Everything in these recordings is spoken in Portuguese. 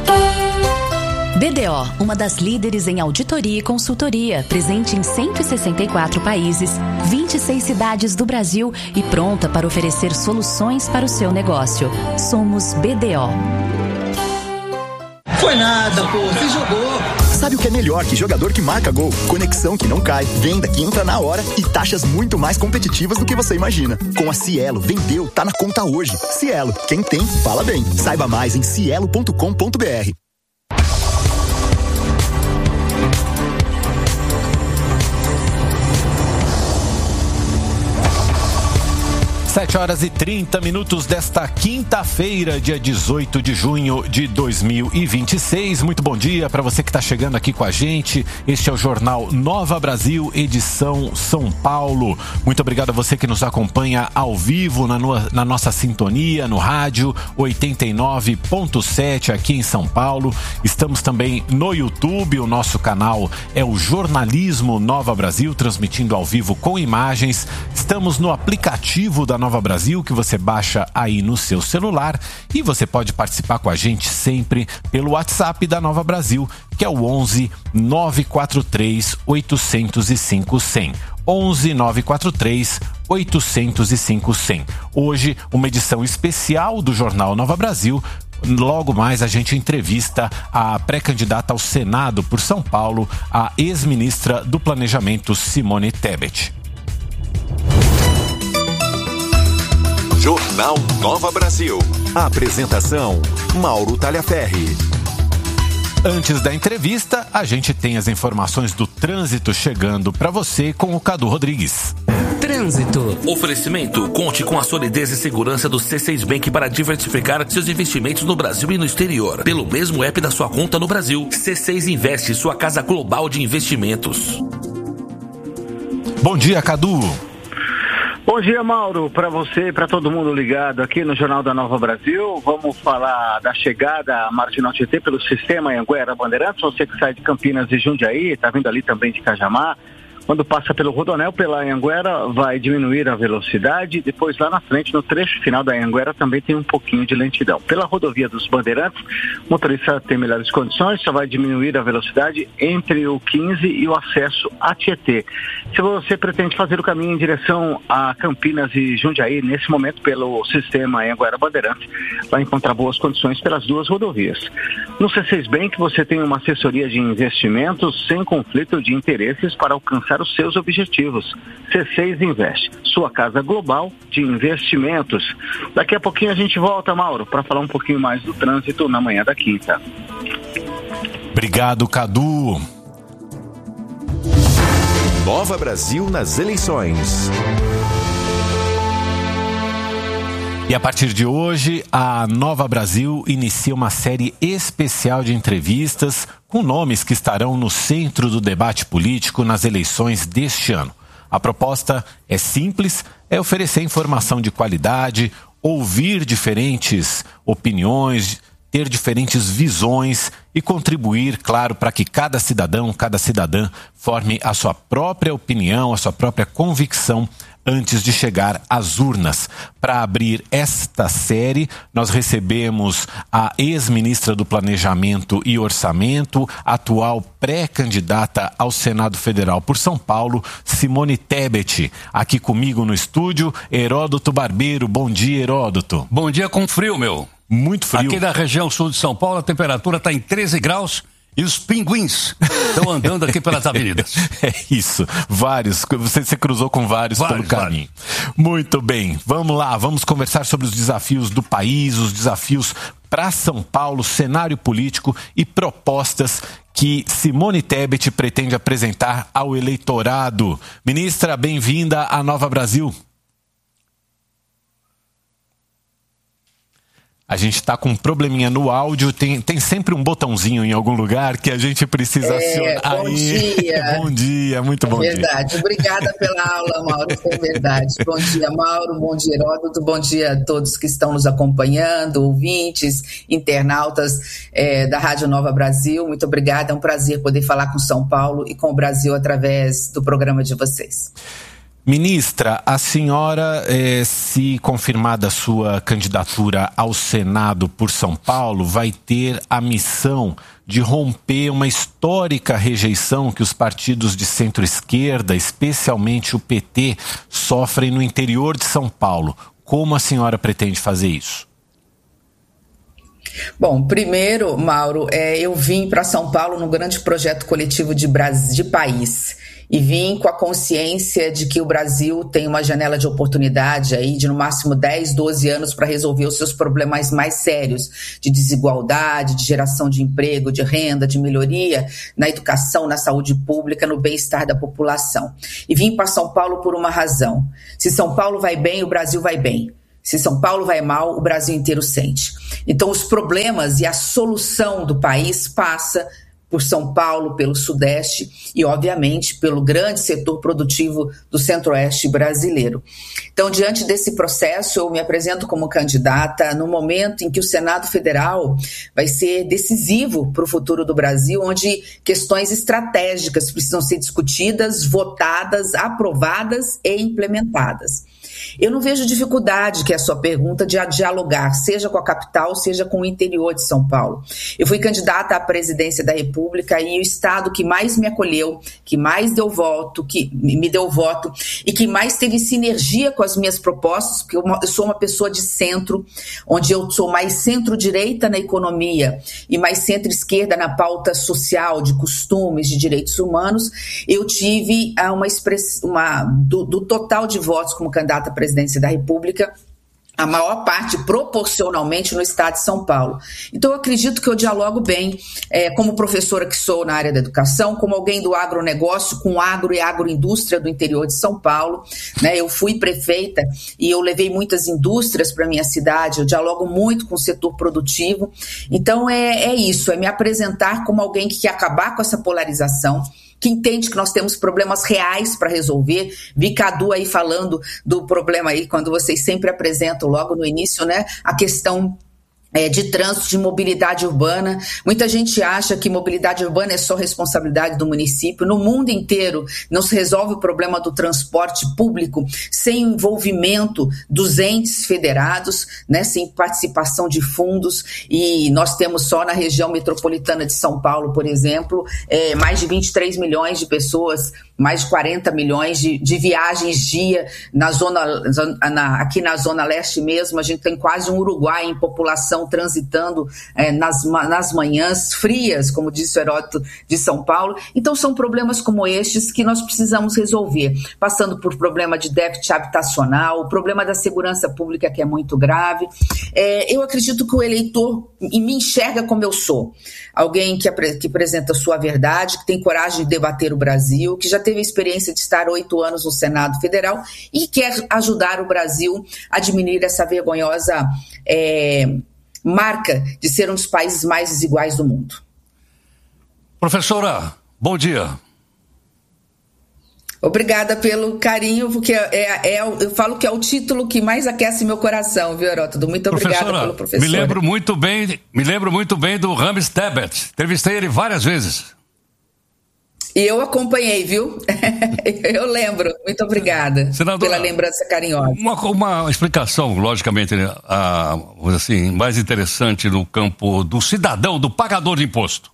BDO, uma das líderes em auditoria e consultoria, presente em 164 países, 26 cidades do Brasil e pronta para oferecer soluções para o seu negócio. Somos BDO. Foi nada, pô, você jogou. Sabe o que é melhor que jogador que marca gol? Conexão que não cai, venda que entra na hora e taxas muito mais competitivas do que você imagina. Com a Cielo, vendeu, tá na conta hoje. Cielo, quem tem, fala bem. Saiba mais em cielo.com.br. 7h30 desta quinta-feira, dia 18 de junho de 2026. Muito bom dia para você que está chegando aqui com a gente. Este é o Jornal Nova Brasil, edição São Paulo. Muito obrigado a você que nos acompanha ao vivo na nossa sintonia, no rádio 89.7 aqui em São Paulo. Estamos também no YouTube, o nosso canal é o Jornalismo Nova Brasil, transmitindo ao vivo com imagens. Estamos no aplicativo da Nova Brasil, que você baixa aí no seu celular, e você pode participar com a gente sempre pelo WhatsApp da Nova Brasil, que é o 11 943 805 100. 11 943 805 100. Hoje, uma edição especial do Jornal Nova Brasil. Logo mais a gente entrevista a pré-candidata ao Senado por São Paulo, a ex-ministra do Planejamento, Simone Tebet. Jornal Nova Brasil. A apresentação, Mauro Talhaferri. Antes da entrevista, a gente tem as informações do trânsito chegando para você com o Cadu Rodrigues. Trânsito. Oferecimento: conte com a solidez e segurança do C6 Bank para diversificar seus investimentos no Brasil e no exterior. Pelo mesmo app da sua conta no Brasil. C6 Investe, sua casa global de investimentos. Bom dia, Cadu. Bom dia, Mauro, para você e para todo mundo ligado aqui no Jornal da Nova Brasil. Vamos falar da chegada à Marginal Tietê pelo sistema Anhanguera Bandeirantes. Você que sai de Campinas e Jundiaí, está vindo ali também de Cajamar. Quando passa pelo Rodoanel, pela Anhanguera, vai diminuir a velocidade. Depois, lá na frente, no trecho final da Anhanguera, também tem um pouquinho de lentidão. Pela rodovia dos Bandeirantes, o motorista tem melhores condições, só vai diminuir a velocidade entre o 15 e o acesso a Tietê. Se você pretende fazer o caminho em direção a Campinas e Jundiaí, nesse momento, pelo sistema Anhanguera Bandeirantes, vai encontrar boas condições pelas duas rodovias. No C6 Bank, você tem uma assessoria de investimentos sem conflito de interesses para alcançar os seus objetivos. C6 Investe, sua casa global de investimentos. Daqui a pouquinho a gente volta, Mauro, para falar um pouquinho mais do trânsito na manhã da quinta. Obrigado, Cadu. Nova Brasil nas eleições. E a partir de hoje, a Nova Brasil inicia uma série especial de entrevistas com nomes que estarão no centro do debate político nas eleições deste ano. A proposta é simples, é oferecer informação de qualidade, ouvir diferentes opiniões, ter diferentes visões e contribuir, claro, para que cada cidadão, cada cidadã forme a sua própria opinião, a sua própria convicção antes de chegar às urnas. Para abrir esta série, nós recebemos a ex-ministra do Planejamento e Orçamento, atual pré-candidata ao Senado Federal por São Paulo, Simone Tebet. Aqui comigo no estúdio, Heródoto Barbeiro. Bom dia, Heródoto. Bom dia com frio, meu. Muito frio. Aqui na região sul de São Paulo, a temperatura está em 13 graus. E os pinguins estão andando aqui pelas avenidas. É isso, vários. Você cruzou com vários pelo caminho. Muito bem, vamos lá, vamos conversar sobre os desafios do país, os desafios para São Paulo, cenário político e propostas que Simone Tebet pretende apresentar ao eleitorado. Ministra, bem-vinda à Nova Brasil. A gente está com um probleminha no áudio, tem sempre um botãozinho em algum lugar que a gente precisa acionar. Bom dia. Bom dia, muito bom dia. É verdade, obrigada pela aula, Mauro, é verdade. Bom dia, Mauro, bom dia, Heródoto, bom dia a todos que estão nos acompanhando, ouvintes, internautas da Rádio Nova Brasil. Muito obrigada, é um prazer poder falar com São Paulo e com o Brasil através do programa de vocês. Ministra, a senhora, se confirmada a sua candidatura ao Senado por São Paulo, vai ter a missão de romper uma histórica rejeição que os partidos de centro-esquerda, especialmente o PT, sofrem no interior de São Paulo. Como a senhora pretende fazer isso? Bom, primeiro, Mauro, eu vim para São Paulo num grande projeto coletivo de país. E vim com a consciência de que o Brasil tem uma janela de oportunidade aí de no máximo 10, 12 anos para resolver os seus problemas mais sérios de desigualdade, de geração de emprego, de renda, de melhoria na educação, na saúde pública, no bem-estar da população. E vim para São Paulo por uma razão. Se São Paulo vai bem, o Brasil vai bem. Se São Paulo vai mal, o Brasil inteiro sente. Então, os problemas e a solução do país passa por São Paulo, pelo Sudeste e, obviamente, pelo grande setor produtivo do Centro-Oeste brasileiro. Então, diante desse processo, eu me apresento como candidata no momento em que o Senado Federal vai ser decisivo para o futuro do Brasil, onde questões estratégicas precisam ser discutidas, votadas, aprovadas e implementadas. Eu não vejo dificuldade, que é a sua pergunta, de dialogar, seja com a capital, seja com o interior de São Paulo. Eu fui candidata à presidência da República e o estado que mais me acolheu, que mais me deu voto e que mais teve sinergia com as minhas propostas, porque eu sou uma pessoa de centro, onde eu sou mais centro-direita na economia e mais centro-esquerda na pauta social, de costumes, de direitos humanos. Eu tive do total de votos como candidata à presidência da República, a maior parte proporcionalmente no estado de São Paulo. Então eu acredito que eu dialogo bem, como professora que sou na área da educação, como alguém do agronegócio, com agro e agroindústria do interior de São Paulo, né? Eu fui prefeita e eu levei muitas indústrias para a minha cidade, eu dialogo muito com o setor produtivo. Então é isso, é me apresentar como alguém que quer acabar com essa polarização, que entende que nós temos problemas reais para resolver. Vi Cadu aí falando do problema aí, quando vocês sempre apresentam logo no início, né, a questão de trânsito, de mobilidade urbana. Muita gente acha que mobilidade urbana é só responsabilidade do município. No mundo inteiro não se resolve o problema do transporte público sem o envolvimento dos entes federados, né, sem participação de fundos, e nós temos só na região metropolitana de São Paulo, por exemplo, mais de 23 milhões de pessoas, mais de 40 milhões de viagens dia aqui na Zona Leste mesmo. A gente tem quase um Uruguai em população transitando nas manhãs frias, como disse o Heródoto, de São Paulo. Então são problemas como estes que nós precisamos resolver, passando por problema de déficit habitacional, o problema da segurança pública, que é muito grave. Eu acredito que o eleitor me enxerga como eu sou, alguém que apresenta a sua verdade, que tem coragem de debater o Brasil, que já teve a experiência de estar 8 anos no Senado Federal e quer ajudar o Brasil a diminuir essa vergonhosa marca de ser um dos países mais desiguais do mundo. Professora, bom dia. Obrigada pelo carinho, porque eu falo que é o título que mais aquece meu coração, viu, Heródoto? Muito obrigada pelo professor. Me lembro muito bem do Rames Tebet. Entrevistei ele várias vezes. E eu acompanhei, viu? Eu lembro. Muito obrigada, senadora, pela lembrança carinhosa. Uma explicação, logicamente, assim, mais interessante no campo do cidadão, do pagador de imposto.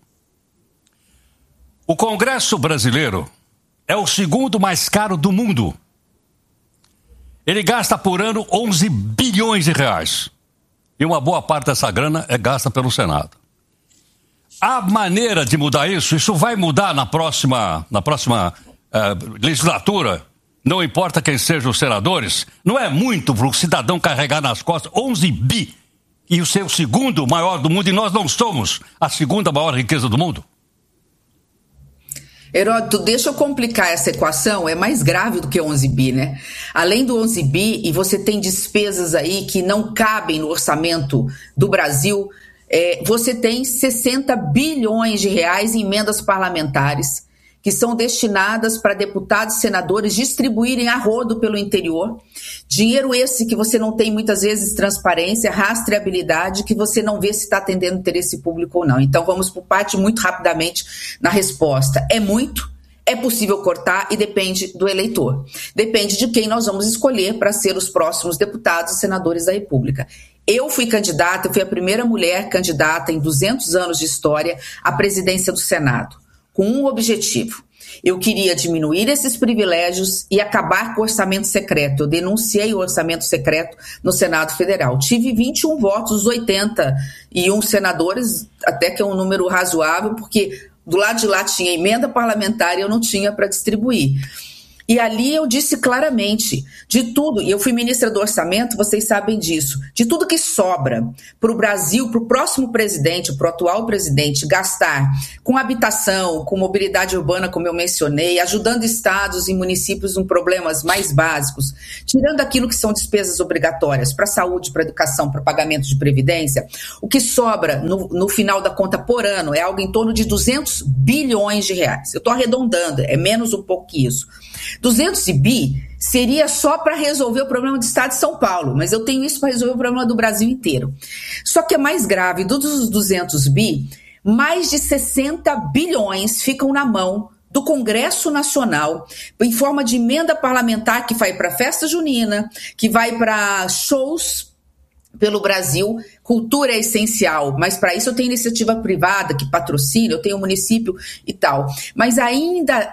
O Congresso brasileiro é o segundo mais caro do mundo. Ele gasta por ano 11 bilhões de reais. E uma boa parte dessa grana é gasta pelo Senado. A maneira de mudar isso vai mudar na próxima legislatura, não importa quem sejam os senadores. Não é muito para o cidadão carregar nas costas 11 bi e o seu segundo maior do mundo, e nós não somos a segunda maior riqueza do mundo? Heródoto, deixa eu complicar essa equação, é mais grave do que 11 bi, né? Além do 11 bi, e você tem despesas aí que não cabem no orçamento do Brasil, você tem 60 bilhões de reais em emendas parlamentares que são destinadas para deputados e senadores distribuírem a rodo pelo interior. Dinheiro esse que você não tem muitas vezes transparência, rastreabilidade, que você não vê se está atendendo interesse público ou não. Então vamos por parte muito rapidamente na resposta. É muito, É possível cortar e depende do eleitor. Depende de quem nós vamos escolher para ser os próximos deputados e senadores da República. Eu fui a primeira mulher candidata em 200 anos de história à presidência do Senado, com um objetivo. Eu queria diminuir esses privilégios e acabar com o orçamento secreto. Eu denunciei o orçamento secreto no Senado Federal. Tive 21 votos dos 81 senadores, até que é um número razoável, porque do lado de lá tinha emenda parlamentar e eu não tinha para distribuir. E ali eu disse claramente, de tudo, e eu fui ministra do Orçamento, vocês sabem disso, de tudo que sobra para o Brasil, para o próximo presidente, para o atual presidente, gastar com habitação, com mobilidade urbana, como eu mencionei, ajudando estados e municípios em problemas mais básicos, tirando aquilo que são despesas obrigatórias para saúde, para educação, para pagamento de previdência, o que sobra no final da conta por ano é algo em torno de 200 bilhões de reais. Eu estou arredondando, é menos um pouco que isso. 200 bi seria só para resolver o problema do estado de São Paulo, mas eu tenho isso para resolver o problema do Brasil inteiro. Só que é mais grave, dos 200 bi, mais de 60 bilhões ficam na mão do Congresso Nacional, em forma de emenda parlamentar que vai para a festa junina, que vai para shows pelo Brasil. Cultura é essencial, mas para isso eu tenho iniciativa privada que patrocina, eu tenho município e tal. Mas ainda,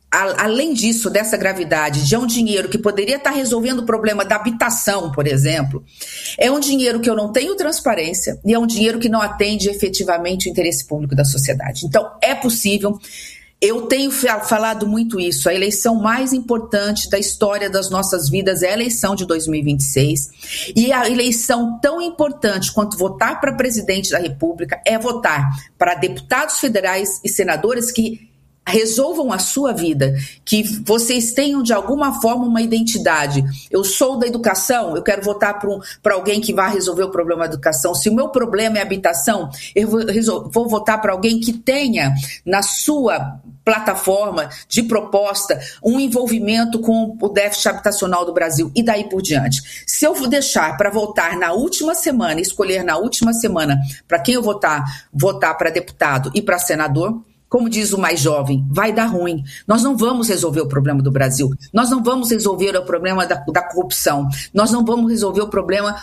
além disso, dessa gravidade, de um dinheiro que poderia estar resolvendo o problema da habitação, por exemplo, é um dinheiro que eu não tenho transparência e é um dinheiro que não atende efetivamente o interesse público da sociedade. Então, é possível. Eu tenho falado muito isso. A eleição mais importante da história das nossas vidas é a eleição de 2026. E a eleição tão importante quanto votar para presidente da República é votar para deputados federais e senadores que resolvam a sua vida, que vocês tenham de alguma forma uma identidade. Eu sou da educação, eu quero votar para alguém que vai resolver o problema da educação. Se o meu problema é habitação, eu vou votar para alguém que tenha na sua plataforma de proposta um envolvimento com o déficit habitacional do Brasil e daí por diante. Se eu deixar para votar na última semana, escolher na última semana para quem eu votar para deputado e para senador, como diz o mais jovem, vai dar ruim. Nós não vamos resolver o problema do Brasil. Nós não vamos resolver o problema da corrupção. Nós não vamos resolver o problema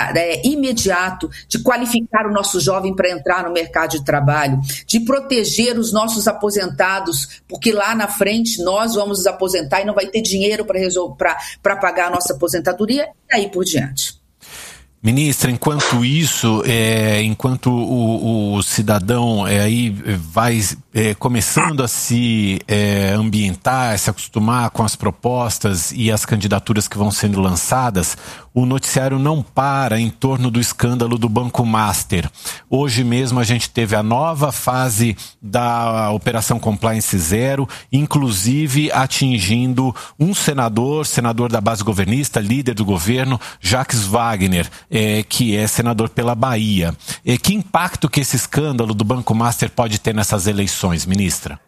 imediato de qualificar o nosso jovem para entrar no mercado de trabalho, de proteger os nossos aposentados, porque lá na frente nós vamos nos aposentar e não vai ter dinheiro para pagar a nossa aposentadoria e aí por diante. Ministra, enquanto isso, enquanto o cidadão aí vai começando a se ambientar, a se acostumar com as propostas e as candidaturas que vão sendo lançadas, o noticiário não para em torno do escândalo do Banco Master. Hoje mesmo a gente teve a nova fase da Operação Compliance Zero, inclusive atingindo um senador da base governista, líder do governo, Jacques Wagner, que é senador pela Bahia. Que impacto que esse escândalo do Banco Master pode ter nessas eleições, ministra?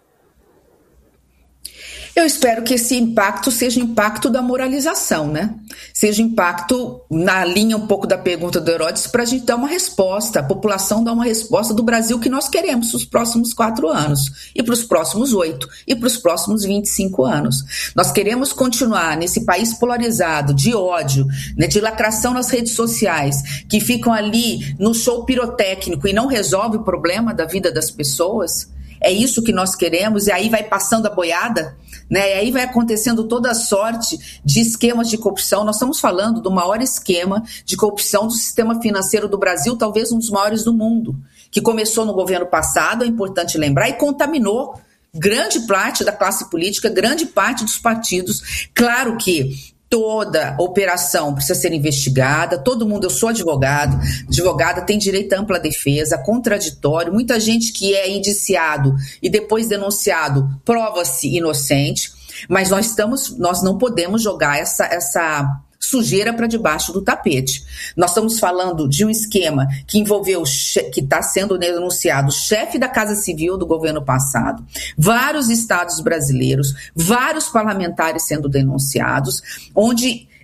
Eu espero que esse impacto seja impacto da moralização, né? Seja impacto na linha um pouco da pergunta do Herodes, para a gente dar uma resposta, a população dar uma resposta do Brasil que nós queremos para os próximos 4 anos, e para os próximos 8, e para os próximos 25 anos. Nós queremos continuar nesse país polarizado, de ódio, né, de lacração nas redes sociais, que ficam ali no show pirotécnico e não resolve o problema da vida das pessoas. É isso que nós queremos, e aí vai passando a boiada, né? E aí vai acontecendo toda a sorte de esquemas de corrupção. Nós estamos falando do maior esquema de corrupção do sistema financeiro do Brasil, talvez um dos maiores do mundo, que começou no governo passado, é importante lembrar, e contaminou grande parte da classe política, grande parte dos partidos. Claro que toda operação precisa ser investigada, todo mundo, eu sou advogada tem direito à ampla defesa, contraditório, muita gente que é indiciado e depois denunciado prova-se inocente, mas nós não podemos jogar essa sujeira para debaixo do tapete. Nós estamos falando de um esquema que envolveu, que está sendo denunciado, o chefe da Casa Civil do governo passado, vários estados brasileiros, vários parlamentares sendo denunciados, onde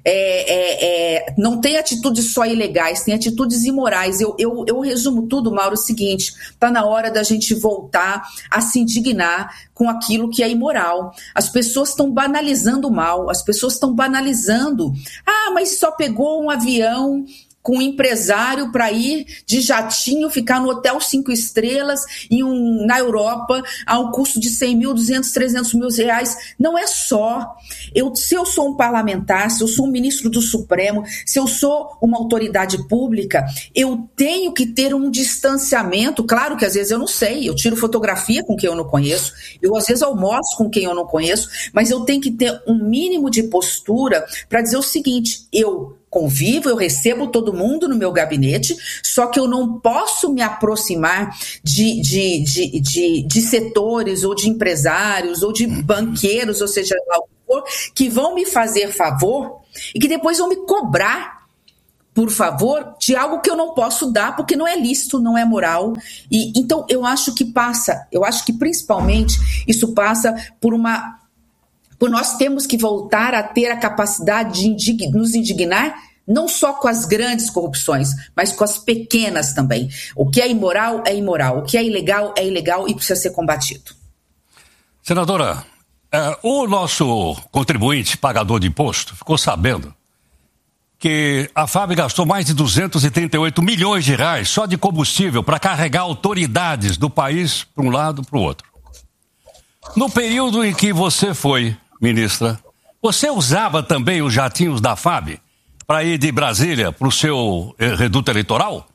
não tem atitudes só ilegais, tem atitudes imorais. Eu resumo tudo, Mauro, o seguinte: está na hora da gente voltar a se indignar com aquilo que é imoral. As pessoas estão banalizando o mal, as pessoas estão banalizando. Mas só pegou um avião com um empresário para ir de jatinho, ficar no hotel 5 estrelas na Europa a um custo de 100 mil, 200, 300 mil reais. Não é só. Se eu sou um parlamentar, se eu sou um ministro do Supremo, se eu sou uma autoridade pública, eu tenho que ter um distanciamento. Claro que às vezes eu não sei, eu tiro fotografia com quem eu não conheço, eu às vezes almoço com quem eu não conheço, mas eu tenho que ter um mínimo de postura para dizer o seguinte: eu convivo, eu recebo todo mundo no meu gabinete, só que eu não posso me aproximar de setores ou de empresários ou de banqueiros, ou seja, que vão me fazer favor e que depois vão me cobrar, por favor, de algo que eu não posso dar, porque não é lícito, não é moral. Então, eu acho que principalmente isso passa por nós temos que voltar a ter a capacidade de nos indignar, não só com as grandes corrupções, mas com as pequenas também. O que é imoral, o que é ilegal e precisa ser combatido. Senadora, o nosso contribuinte, pagador de imposto, ficou sabendo que a FAB gastou mais de 238 milhões de reais só de combustível para carregar autoridades do país para um lado e para o outro. No período em que você foi ministra, você usava também os jatinhos da FAB para ir de Brasília para o seu reduto eleitoral?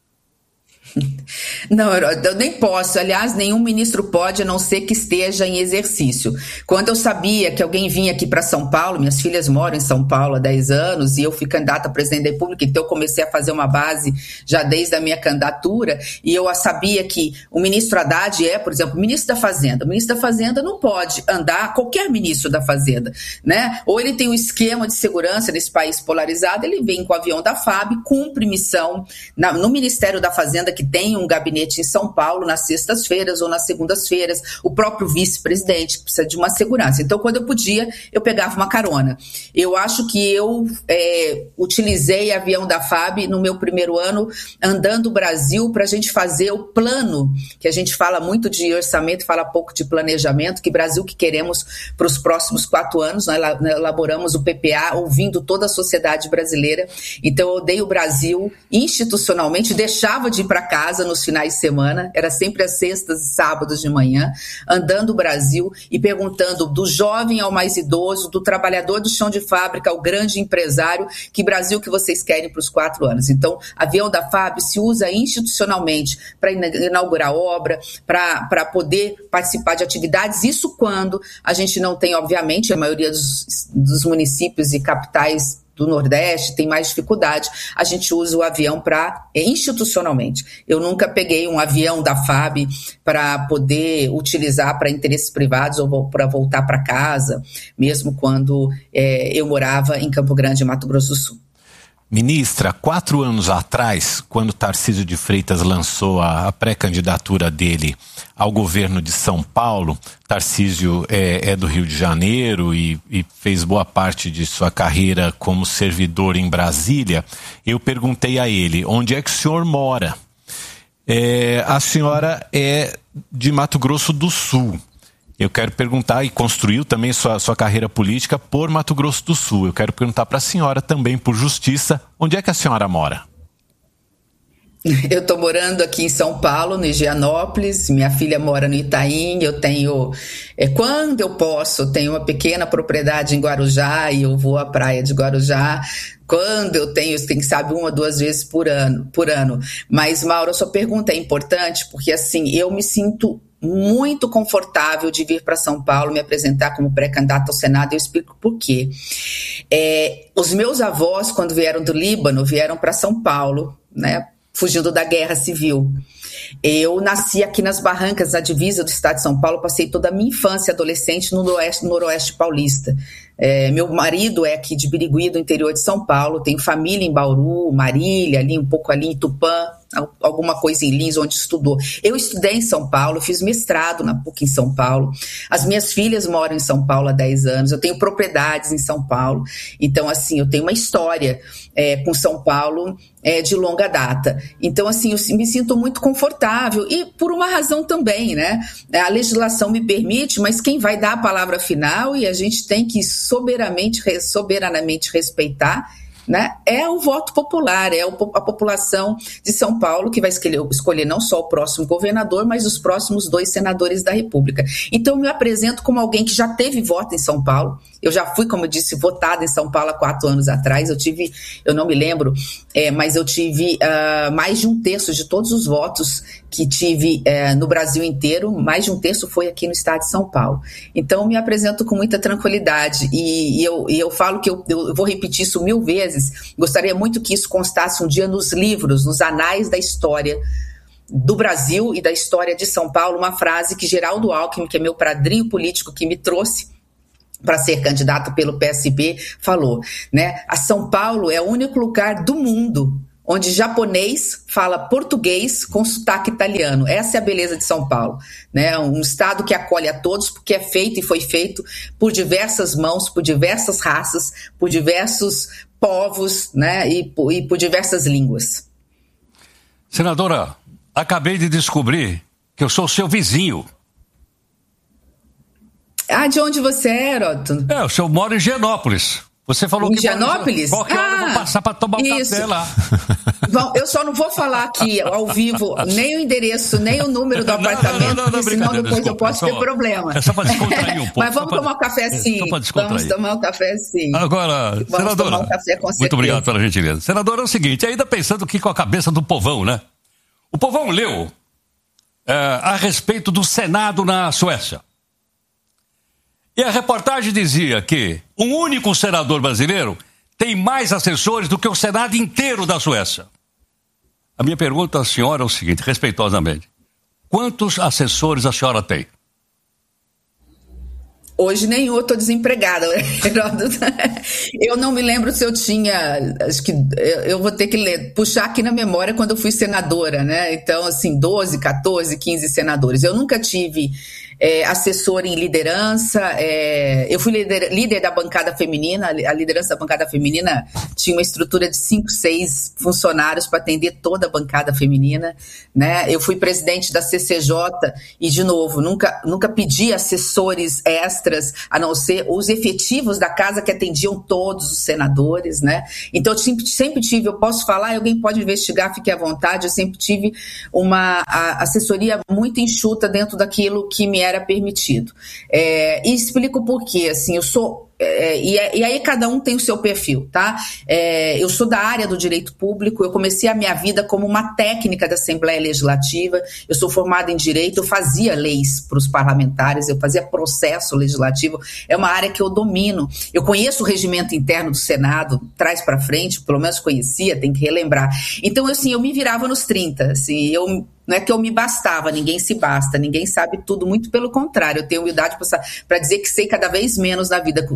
Não, eu nem posso. Aliás, nenhum ministro pode, a não ser que esteja em exercício. Quando eu sabia que alguém vinha aqui para São Paulo, minhas filhas moram em São Paulo há 10 anos e eu fui candidata a presidente da República, então eu comecei a fazer uma base já desde a minha candidatura, e eu sabia que o ministro Haddad por exemplo, ministro da Fazenda. O ministro da Fazenda não pode andar, qualquer ministro da Fazenda, né? Ou ele tem um esquema de segurança nesse país polarizado, ele vem com o avião da FAB, cumpre missão no Ministério da Fazenda, que tem um gabinete em São Paulo nas sextas-feiras ou nas segundas-feiras, o próprio vice-presidente que precisa de uma segurança. Então, quando eu podia, eu pegava uma carona. Eu acho que eu utilizei avião da FAB no meu primeiro ano, andando o Brasil, para a gente fazer o plano, que a gente fala muito de orçamento, fala pouco de planejamento, que Brasil que queremos para os próximos 4 anos. Nós elaboramos o PPA, ouvindo toda a sociedade brasileira. Então, eu dei o Brasil institucionalmente, deixava de ir para casa nos finais de semana, era sempre às sextas e sábados de manhã, andando o Brasil e perguntando do jovem ao mais idoso, do trabalhador do chão de fábrica ao grande empresário, que Brasil que vocês querem para os 4 anos. Então, avião da FAB se usa institucionalmente para inaugurar obra, para poder participar de atividades, isso quando a gente não tem, obviamente, a maioria dos municípios e capitais do Nordeste tem mais dificuldade, a gente usa o avião institucionalmente. Eu nunca peguei um avião da FAB para poder utilizar para interesses privados ou para voltar para casa, mesmo quando eu morava em Campo Grande, Mato Grosso do Sul. Ministra, 4 anos atrás, quando Tarcísio de Freitas lançou a pré-candidatura dele ao governo de São Paulo, Tarcísio é do Rio de Janeiro e fez boa parte de sua carreira como servidor em Brasília, eu perguntei a ele, onde é que o senhor mora? A senhora é de Mato Grosso do Sul. Eu quero perguntar, e construiu também sua carreira política por Mato Grosso do Sul. Eu quero perguntar para a senhora também, por justiça, onde é que a senhora mora? Eu estou morando aqui em São Paulo, no Higienópolis, minha filha mora no Itaim, eu tenho, quando eu posso, eu tenho uma pequena propriedade em Guarujá e eu vou à praia de Guarujá. Quando eu tenho, quem sabe, 1 ou 2 vezes por ano. Mas, Mauro, a sua pergunta é importante porque, assim, eu me sinto muito confortável de vir para São Paulo, me apresentar como pré-candidata ao Senado, e eu explico por quê. Os meus avós, quando vieram do Líbano, vieram para São Paulo, né, fugindo da guerra civil. Eu nasci aqui nas Barrancas, na divisa do estado de São Paulo, passei toda a minha infância e adolescente no noroeste paulista. Meu marido é aqui de Birigui, do interior de São Paulo, tenho família em Bauru, Marília, um pouco ali em Tupã, alguma coisa em Lins, onde estudou. Eu estudei em São Paulo, fiz mestrado na PUC em São Paulo. As minhas filhas moram em São Paulo há 10 anos. Eu tenho propriedades em São Paulo. Então, assim, eu tenho uma história com São Paulo de longa data. Então, assim, eu me sinto muito confortável. E por uma razão também, né? A legislação me permite, mas quem vai dar a palavra final, e a gente tem que soberanamente respeitar, né, é o voto popular, é a população de São Paulo que vai escolher não só o próximo governador, mas os próximos 2 senadores da República. Então eu me apresento como alguém que já teve voto em São Paulo. Eu já fui, como eu disse, votada em São Paulo há 4 anos atrás. Eu não me lembro, mas eu tive mais de 1/3 de todos os votos que tive no Brasil inteiro, mais de 1/3 foi aqui no estado de São Paulo. Então, eu me apresento com muita tranquilidade e eu falo que eu vou repetir isso 1000 vezes. Gostaria muito que isso constasse um dia nos livros, nos anais da história do Brasil e da história de São Paulo, uma frase que Geraldo Alckmin, que é meu padrinho político que me trouxe para ser candidato pelo PSB, falou, né? A São Paulo é o único lugar do mundo onde japonês fala português com sotaque italiano. Essa é a beleza de São Paulo, né? Um estado que acolhe a todos, porque é feito e foi feito por diversas mãos, por diversas raças, por diversos povos, né? E por diversas línguas. Senadora, acabei de descobrir que eu sou seu vizinho. Ah, de onde você é, Heródoto? Eu moro em Higienópolis. Você falou em que Higienópolis? Qualquer hora eu vou passar para tomar um café lá. Bom, eu só não vou falar aqui ao vivo nem o endereço, nem o número do apartamento, porque senão depois eu posso ter problema. É só para descontrair um pouco. Mas vamos tomar um café sim. Vamos tomar um café sim. Agora, senadora, tomar um café, com certeza. muito obrigado pela gentileza. Senadora, é o seguinte, ainda pensando aqui com a cabeça do povão, né? O povão leu a respeito do Senado na Suécia. E a reportagem dizia que um único senador brasileiro tem mais assessores do que o Senado inteiro da Suécia. A minha pergunta à senhora é o seguinte, respeitosamente. Quantos assessores a senhora tem? Hoje nenhum, eu estou desempregada. Eu não me lembro se eu tinha, acho que eu vou ter que puxar aqui na memória quando eu fui senadora, né? Então, assim, 12, 14, 15 senadores. Eu nunca tive assessor em liderança, eu fui líder da bancada feminina, a liderança da bancada feminina tinha uma estrutura de 5, 6 funcionários para atender toda a bancada feminina, né? Eu fui presidente da CCJ e, de novo, nunca pedi assessores extras, a não ser os efetivos da casa que atendiam todos os senadores, né? Então, eu sempre tive, eu posso falar, alguém pode investigar, fique à vontade, eu sempre tive uma assessoria muito enxuta dentro daquilo que me era permitido. E explico por quê, assim, eu sou... E aí cada um tem o seu perfil, tá? Eu sou da área do direito público, eu comecei a minha vida como uma técnica da Assembleia Legislativa, eu sou formada em direito, eu fazia leis para os parlamentares, eu fazia processo legislativo, é uma área que eu domino, eu conheço o regimento interno do Senado, trás para frente, pelo menos conhecia, tem que relembrar. Então, assim, eu me virava nos 30, assim, não é que eu me bastava, ninguém se basta, ninguém sabe tudo, muito pelo contrário, eu tenho humildade para dizer que sei cada vez menos na vida,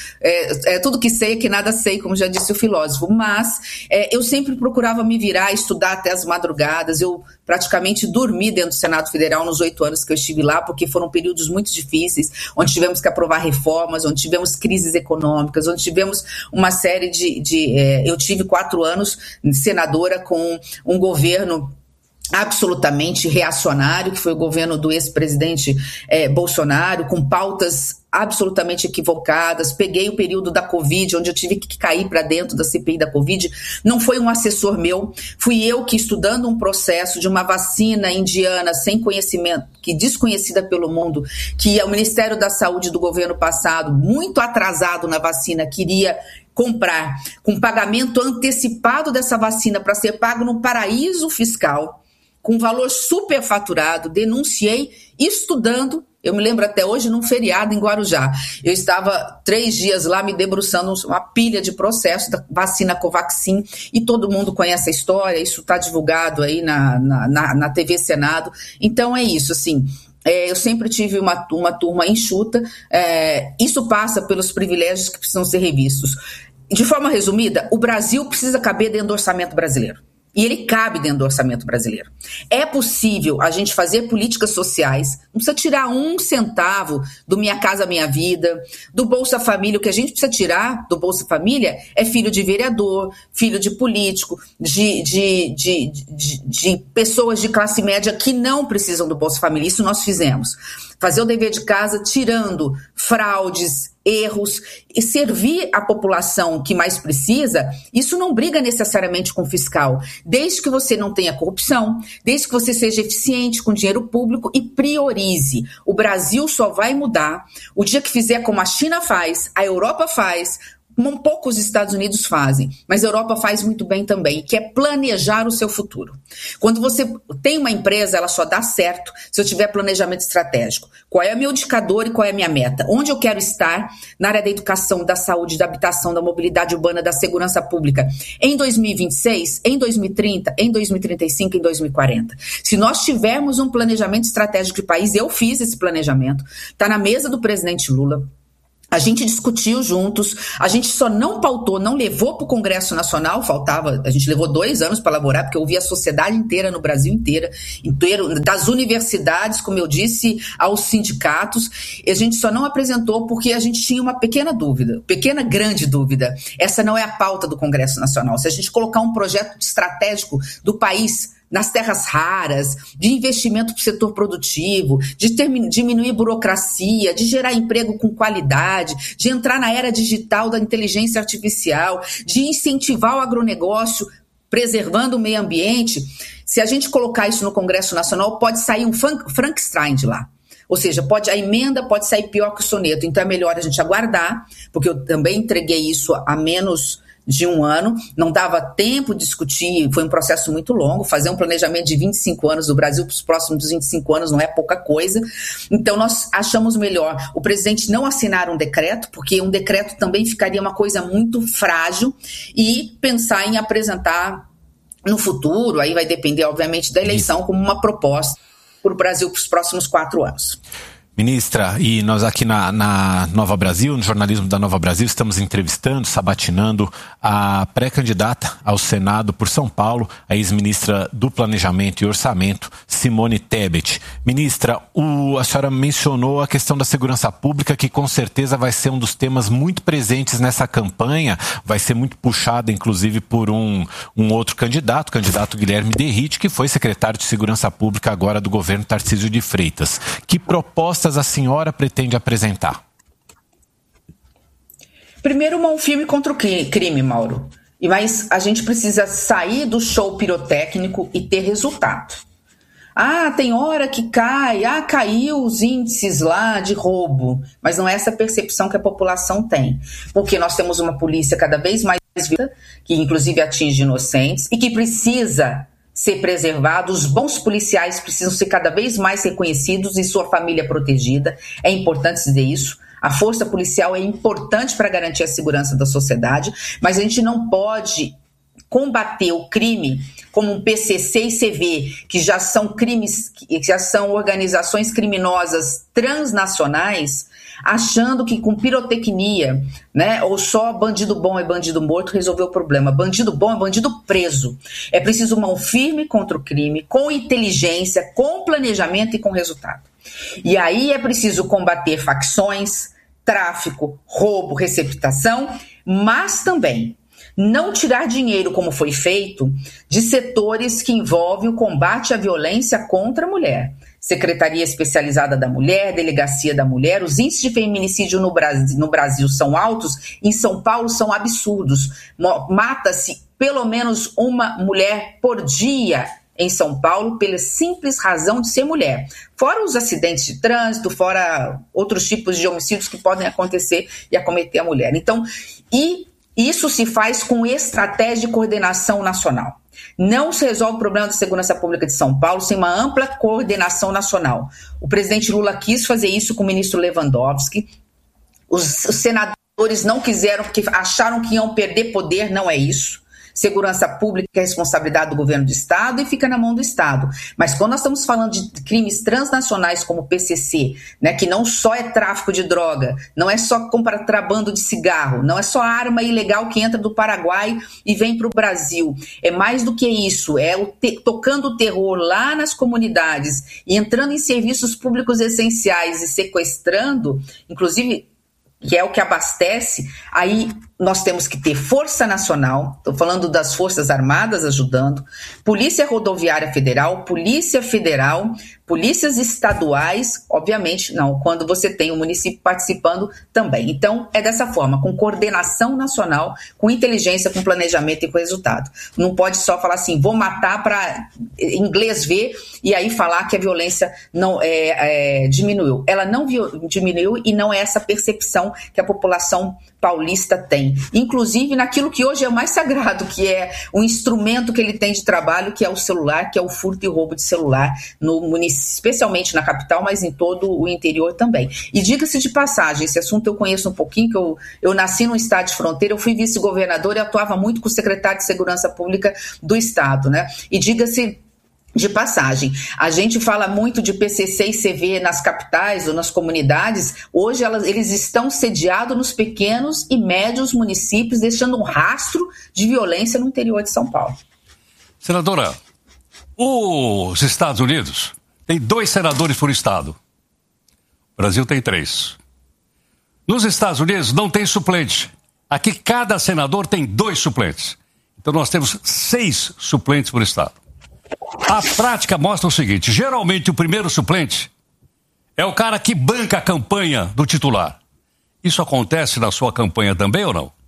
tudo que sei é que nada sei, como já disse o filósofo, mas eu sempre procurava me virar, estudar até as madrugadas, eu praticamente dormi dentro do Senado Federal nos 8 anos que eu estive lá, porque foram períodos muito difíceis, onde tivemos que aprovar reformas, onde tivemos crises econômicas, onde tivemos uma série eu tive 4 anos senadora com um governo absolutamente reacionário, que foi o governo do ex-presidente Bolsonaro, com pautas absolutamente equivocadas. Peguei o período da Covid, onde eu tive que cair para dentro da CPI da Covid. Não foi um assessor meu, fui eu que, estudando um processo de uma vacina indiana sem conhecimento, que desconhecida pelo mundo, que o Ministério da Saúde do governo passado, muito atrasado na vacina, queria comprar com pagamento antecipado dessa vacina para ser pago no paraíso fiscal, com valor superfaturado, denunciei, estudando, eu me lembro até hoje, num feriado em Guarujá. Eu estava 3 dias lá me debruçando uma pilha de processos da vacina Covaxin, e todo mundo conhece a história, isso está divulgado aí na TV Senado. Então é isso, assim... eu sempre tive uma turma enxuta, isso passa pelos privilégios que precisam ser revistos. De forma resumida, o Brasil precisa caber dentro do orçamento brasileiro. E ele cabe dentro do orçamento brasileiro. É possível a gente fazer políticas sociais, não precisa tirar um centavo do Minha Casa Minha Vida, do Bolsa Família. O que a gente precisa tirar do Bolsa Família é filho de vereador, filho de político, de pessoas de classe média que não precisam do Bolsa Família. Isso nós fizemos. Fazer o dever de casa tirando fraudes, erros e servir a população que mais precisa. Isso não briga necessariamente com o fiscal, desde que você não tenha corrupção, desde que você seja eficiente com dinheiro público e priorize. O Brasil só vai mudar o dia que fizer como a China faz, a Europa faz, um pouco os Estados Unidos fazem, mas a Europa faz muito bem também, que é planejar o seu futuro. Quando você tem uma empresa, ela só dá certo se eu tiver planejamento estratégico. Qual é o meu indicador e qual é a minha meta? Onde eu quero estar na área da educação, da saúde, da habitação, da mobilidade urbana, da segurança pública em 2026, em 2030, em 2035, em 2040. Se nós tivermos um planejamento estratégico de país, eu fiz esse planejamento, está na mesa do presidente Lula. A gente discutiu juntos, a gente só não pautou, não levou para o Congresso Nacional, a gente levou 2 anos para elaborar, porque eu ouvi a sociedade inteira, no Brasil inteiro, das universidades, como eu disse, aos sindicatos. A gente só não apresentou porque a gente tinha uma grande dúvida. Essa não é a pauta do Congresso Nacional. Se a gente colocar um projeto estratégico do país nas terras raras, de investimento para o setor produtivo, de diminuir burocracia, de gerar emprego com qualidade, de entrar na era digital da inteligência artificial, de incentivar o agronegócio, preservando o meio ambiente. Se a gente colocar isso no Congresso Nacional, pode sair um Frankenstein de lá. Ou seja, a emenda pode sair pior que o soneto. Então é melhor a gente aguardar, porque eu também entreguei isso há menos de 1 ano, não dava tempo de discutir, foi um processo muito longo, fazer um planejamento de 25 anos do Brasil para os próximos 25 anos não é pouca coisa. Então nós achamos melhor o presidente não assinar um decreto, porque um decreto também ficaria uma coisa muito frágil, e pensar em apresentar no futuro, aí vai depender obviamente da eleição, como uma proposta para o Brasil para os próximos 4 anos. Ministra, e nós aqui na Nova Brasil, no jornalismo da Nova Brasil, estamos entrevistando, sabatinando a pré-candidata ao Senado por São Paulo, a ex-ministra do Planejamento e Orçamento, Simone Tebet. Ministra, a senhora mencionou a questão da segurança pública, que com certeza vai ser um dos temas muito presentes nessa campanha, vai ser muito puxada inclusive por um outro candidato, o candidato Guilherme Derrite, que foi secretário de Segurança Pública agora do governo Tarcísio de Freitas. Que proposta a senhora pretende apresentar? Primeiro, um filme contra o crime, Mauro. Mas a gente precisa sair do show pirotécnico e ter resultado. Tem hora que caiu os índices lá de roubo. Mas não é essa percepção que a população tem. Porque nós temos uma polícia cada vez mais violenta, que inclusive atinge inocentes, e que precisa ser preservado. Os bons policiais precisam ser cada vez mais reconhecidos e sua família protegida. É importante dizer isso. A força policial é importante para garantir a segurança da sociedade, mas a gente não pode combater o crime como um PCC e CV, que já são crimes, que já são organizações criminosas transnacionais, achando que com pirotecnia, né, ou só bandido bom é bandido morto, resolveu o problema. Bandido bom é bandido preso. É preciso mão firme contra o crime, com inteligência, com planejamento e com resultado. E aí é preciso combater facções, tráfico, roubo, receptação, mas também não tirar dinheiro, como foi feito, de setores que envolvem o combate à violência contra a mulher. Secretaria Especializada da Mulher, Delegacia da Mulher. Os índices de feminicídio no Brasil são altos, em São Paulo são absurdos. Mata-se pelo menos uma mulher por dia em São Paulo pela simples razão de ser mulher. Fora os acidentes de trânsito, fora outros tipos de homicídios que podem acontecer e acometer a mulher. Então, isso se faz com estratégia de coordenação nacional. Não se resolve o problema da segurança pública de São Paulo sem uma ampla coordenação nacional. O presidente Lula quis fazer isso com o ministro Lewandowski. Os senadores não quiseram, porque acharam que iam perder poder. Não é isso. Segurança pública é responsabilidade do governo do Estado e fica na mão do Estado. Mas quando nós estamos falando de crimes transnacionais como o PCC, né, que não só é tráfico de droga, não é só contrabando de cigarro, não é só arma ilegal que entra do Paraguai e vem para o Brasil. É mais do que isso, é tocando o terror lá nas comunidades e entrando em serviços públicos essenciais e sequestrando, inclusive, que é o que abastece, aí nós temos que ter Força Nacional, estou falando das Forças Armadas ajudando, Polícia Rodoviária Federal, Polícia Federal, polícias estaduais, obviamente, não, quando você tem o município participando também. Então, é dessa forma, com coordenação nacional, com inteligência, com planejamento e com resultado. Não pode só falar assim, vou matar para inglês ver e aí falar que a violência não diminuiu. Ela não diminuiu e não é essa percepção que a população paulista tem. Inclusive naquilo que hoje é o mais sagrado, que é o instrumento que ele tem de trabalho, que é o celular, que é o furto e roubo de celular no município, especialmente na capital, mas em todo o interior também. E diga-se de passagem, esse assunto eu conheço um pouquinho, que eu nasci num estado de fronteira, eu fui vice-governador e atuava muito com o secretário de Segurança Pública do Estado, né? E diga-se de passagem, a gente fala muito de PCC e CV nas capitais ou nas comunidades, hoje eles estão sediados nos pequenos e médios municípios, deixando um rastro de violência no interior de São Paulo. Senadora, os Estados Unidos tem 2 senadores por estado. O Brasil tem 3. Nos Estados Unidos não tem suplente. Aqui cada senador tem 2 suplentes. Então nós temos 6 suplentes por estado. A prática mostra o seguinte, geralmente o primeiro suplente é o cara que banca a campanha do titular. Isso acontece na sua campanha também ou não?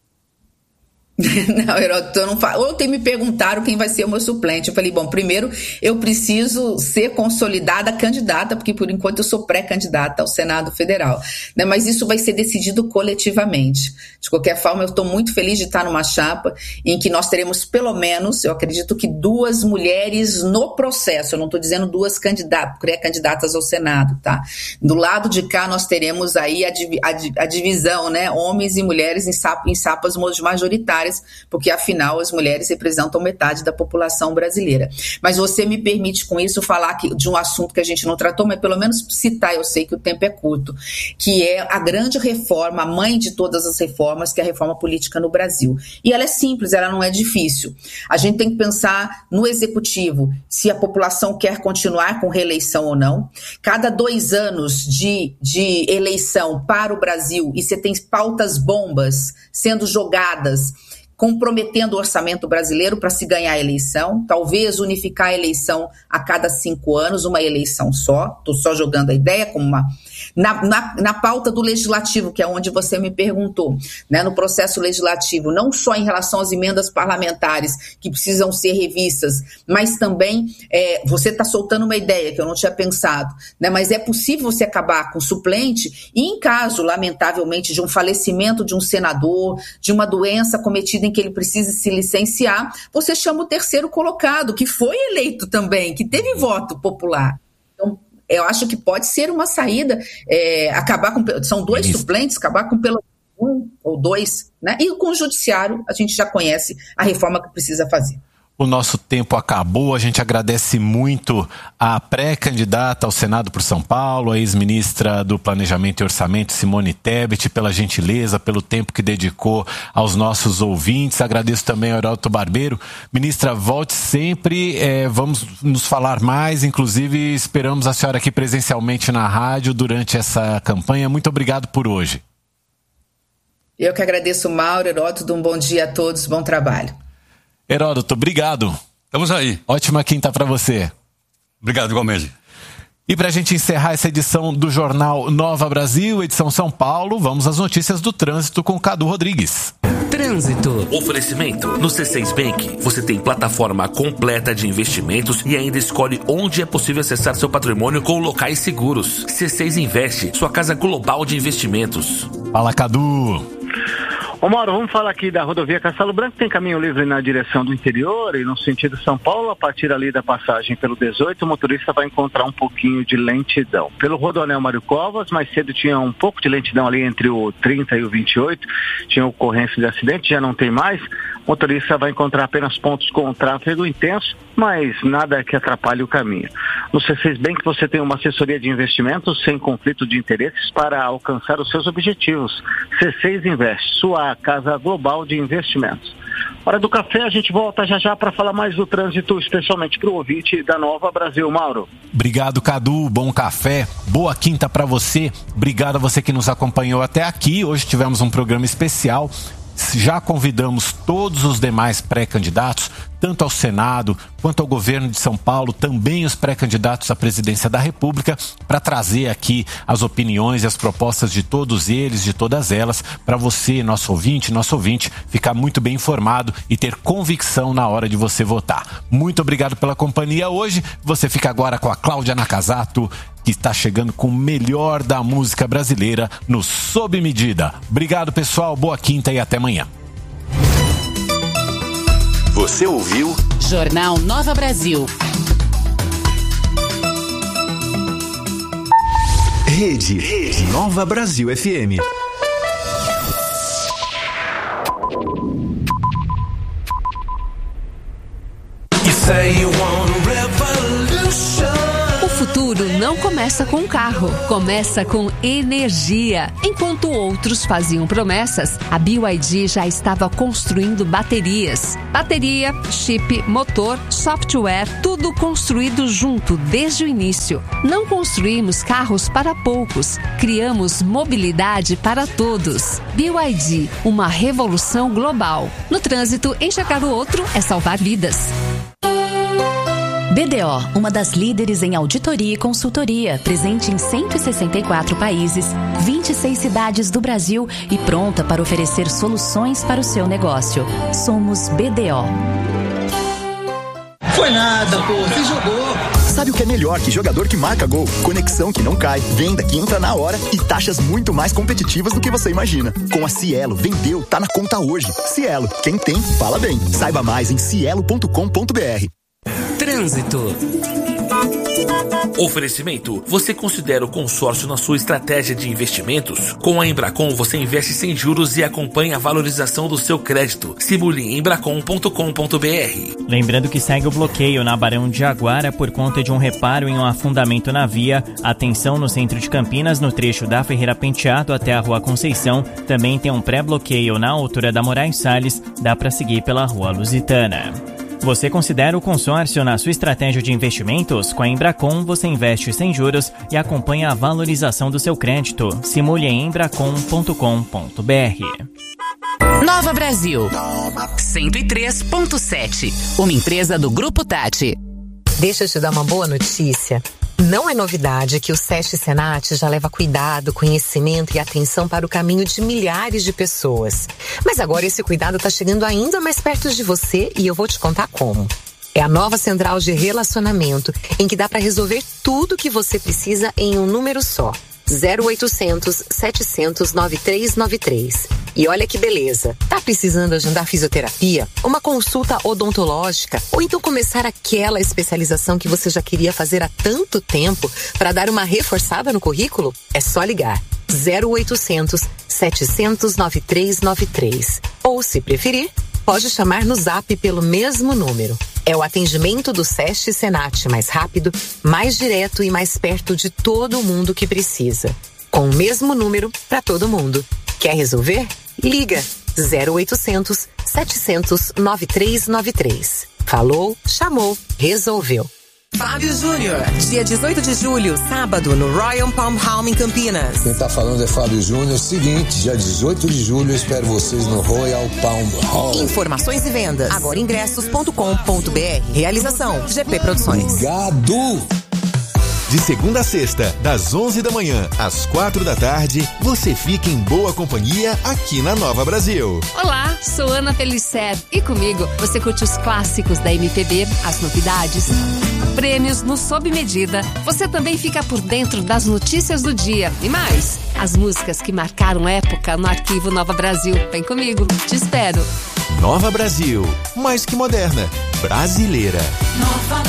Não, Heródoto, eu não falo. Ontem me perguntaram quem vai ser o meu suplente. Eu falei, bom, primeiro eu preciso ser consolidada candidata, porque por enquanto eu sou pré-candidata ao Senado Federal, né? Mas isso vai ser decidido coletivamente. De qualquer forma, eu estou muito feliz de estar numa chapa em que nós teremos pelo menos, eu acredito que 2 mulheres no processo. Eu não estou dizendo 2 pré-candidatas ao Senado, tá? Do lado de cá nós teremos aí a divisão, né? Homens e mulheres em chapas majoritárias, porque afinal as mulheres representam metade da população brasileira. Mas você me permite com isso falar de um assunto que a gente não tratou, mas pelo menos citar, eu sei que o tempo é curto, que é a grande reforma, a mãe de todas as reformas, que é a reforma política no Brasil. E ela é simples, ela não é difícil. A gente tem que pensar no executivo, se a população quer continuar com reeleição ou não. Cada 2 anos de eleição para o Brasil, e você tem pautas bombas sendo jogadas, comprometendo o orçamento brasileiro para se ganhar a eleição, talvez unificar a eleição a cada 5 anos, uma eleição só, estou só jogando a ideia como uma... Na pauta do legislativo, que é onde você me perguntou, né, no processo legislativo, não só em relação às emendas parlamentares que precisam ser revistas, mas também você está soltando uma ideia que eu não tinha pensado, né, mas é possível você acabar com o suplente e em caso, lamentavelmente, de um falecimento de um senador, de uma doença cometida em que ele precise se licenciar, você chama o terceiro colocado, que foi eleito também, que teve voto popular. Então, eu acho que pode ser uma saída, acabar com... São 2 suplentes, acabar com pelo 1 ou 2, né? E com o judiciário, a gente já conhece a reforma que precisa fazer. O nosso tempo acabou, a gente agradece muito a pré-candidata ao Senado por São Paulo, a ex-ministra do Planejamento e Orçamento, Simone Tebet, pela gentileza, pelo tempo que dedicou aos nossos ouvintes. Agradeço também ao Heródoto Barbeiro. Ministra, volte sempre, vamos nos falar mais, inclusive esperamos a senhora aqui presencialmente na rádio durante essa campanha. Muito obrigado por hoje. Eu que agradeço, Mauro, Heródoto, um bom dia a todos, bom trabalho. Heródoto, obrigado. Estamos aí. Ótima quinta para você. Obrigado, igualmente. E para a gente encerrar essa edição do Jornal Nova Brasil, edição São Paulo, vamos às notícias do trânsito com Cadu Rodrigues. Trânsito. Oferecimento. No C6 Bank, você tem plataforma completa de investimentos e ainda escolhe onde é possível acessar seu patrimônio com locais seguros. C6 Investe, sua casa global de investimentos. Fala, Cadu. Ô Mauro, vamos falar aqui da rodovia Castelo Branco, tem caminho livre na direção do interior e no sentido São Paulo, a partir ali da passagem pelo 18, o motorista vai encontrar um pouquinho de lentidão. Pelo Rodoanel Mário Covas, mais cedo tinha um pouco de lentidão ali entre o 30 e o 28, tinha ocorrência de acidente, já não tem mais. O motorista vai encontrar apenas pontos com tráfego intenso, mas nada que atrapalhe o caminho. No C6 Bank você tem uma assessoria de investimentos sem conflito de interesses para alcançar os seus objetivos. C6 Invest, sua casa global de investimentos. Hora do café, a gente volta já para falar mais do trânsito, especialmente para o ouvinte da Nova Brasil. Mauro. Obrigado, Cadu. Bom café. Boa quinta para você. Obrigado a você que nos acompanhou até aqui. Hoje tivemos um programa especial. Já convidamos todos os demais pré-candidatos, tanto ao Senado quanto ao governo de São Paulo, também os pré-candidatos à presidência da República, para trazer aqui as opiniões e as propostas de todos eles, de todas elas, para você, nosso ouvinte, ficar muito bem informado e ter convicção na hora de você votar. Muito obrigado pela companhia hoje. Você fica agora com a Cláudia Nakazato, que está chegando com o melhor da música brasileira no Sob Medida. Obrigado, pessoal. Boa quinta e até amanhã. Você ouviu? Jornal Nova Brasil. Rede Nova Brasil FM. O futuro não começa com carro, começa com energia. Enquanto outros faziam promessas, a BYD já estava construindo baterias. Bateria, chip, motor, software, tudo construído junto desde o início. Não construímos carros para poucos, criamos mobilidade para todos. BYD, uma revolução global. No trânsito, enxergar o outro é salvar vidas. BDO, uma das líderes em auditoria e consultoria, presente em 164 países, 26 cidades do Brasil e pronta para oferecer soluções para o seu negócio. Somos BDO. Foi nada, pô, você jogou. Sabe o que é melhor que jogador que marca gol? Conexão que não cai, venda que entra na hora e taxas muito mais competitivas do que você imagina. Com a Cielo, vendeu, tá na conta hoje. Cielo, quem tem, fala bem. Saiba mais em cielo.com.br. Trânsito. Oferecimento: você considera o consórcio na sua estratégia de investimentos? Com a Embracon você investe sem juros e acompanha a valorização do seu crédito. Simule em embracon.com.br. Lembrando que segue o bloqueio na Barão de Jaguara por conta de um reparo em um afundamento na via. Atenção no centro de Campinas, no trecho da Ferreira Penteado até a Rua Conceição. Também tem um pré-bloqueio na altura da Moraes Salles. Dá para seguir pela Rua Lusitana. Você considera o consórcio na sua estratégia de investimentos? Com a Embracon, você investe sem juros e acompanha a valorização do seu crédito. Simule em embracon.com.br. Nova Brasil 103.7, uma empresa do Grupo Tati. Deixa eu te dar uma boa notícia. Não é novidade que o SESC Senat já leva cuidado, conhecimento e atenção para o caminho de milhares de pessoas. Mas agora esse cuidado está chegando ainda mais perto de você e eu vou te contar como. É a nova central de relacionamento, em que dá para resolver tudo o que você precisa em um número só. 0800 700 9393. E olha que beleza. Tá precisando agendar fisioterapia, uma consulta odontológica ou então começar aquela especialização que você já queria fazer há tanto tempo para dar uma reforçada no currículo? É só ligar. 0800 700 9393. Ou, se preferir, pode chamar no Zap pelo mesmo número. É o atendimento do SESC Senat mais rápido, mais direto e mais perto de todo mundo que precisa. Com o mesmo número para todo mundo. Quer resolver? Liga 0800 700 9393. Falou, chamou, resolveu. Fábio Júnior, dia 18 de julho, sábado, no Royal Palm Hall em Campinas. Quem tá falando é Fábio Júnior. Seguinte, dia 18 de julho, eu espero vocês no Royal Palm Hall. Informações e vendas, agoraingressos.com.br. Realização, GP Produções. Obrigado! De segunda a sexta, das 11 da manhã às 4 da tarde, você fica em boa companhia aqui na Nova Brasil. Olá, sou Ana Pellicer e comigo você curte os clássicos da MPB, as novidades, prêmios no Sob Medida. Você também fica por dentro das notícias do dia e mais, as músicas que marcaram época no arquivo Nova Brasil. Vem comigo, te espero. Nova Brasil, mais que moderna, brasileira. Nova